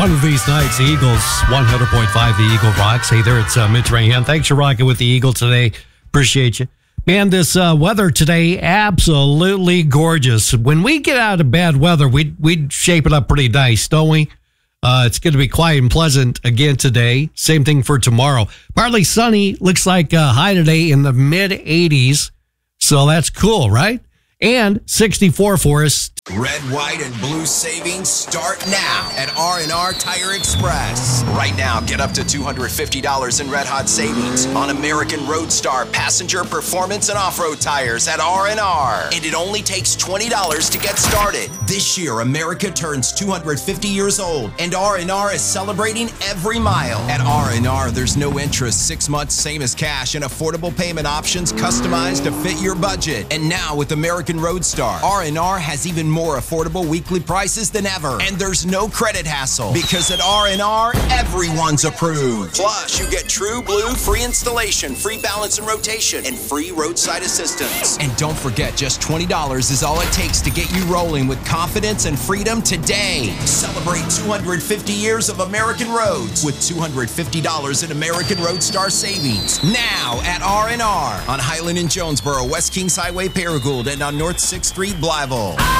One of these nights, the Eagles, 100.5 The Eagle rocks. Hey there, it's Mitch Rahan. Thanks for rocking with the Eagle today. Appreciate you. Man, this weather today, absolutely gorgeous. When we get out of bad weather, we'd shape it up pretty nice, don't we? It's going to be quiet and pleasant again today. Same thing for tomorrow. Partly sunny. Looks like high today in the mid-80s. So that's cool, right? And 64 for us. Red, white, and blue savings start now at R&R Tire Express. Right now, get up to $250 in red hot savings on American Roadstar passenger performance and off-road tires at R&R. And it only takes $20 to get started. This year, America turns 250 years old, and R&R is celebrating every mile. At R&R, there's no interest, 6 months, same as cash, and affordable payment options customized to fit your budget. And now with American Roadstar, R&R has even more affordable weekly prices than ever. And there's no credit hassle, because at R&R, everyone's approved. Plus, you get True Blue free installation, free balance and rotation, and free roadside assistance. And don't forget, just $20 is all it takes to get you rolling with confidence and freedom today. Celebrate 250 years of American roads with $250 in American Roadstar savings. Now at R&R on Highland and Jonesboro, West Kings Highway, Paragould, and on North 6th Street, Blytheville.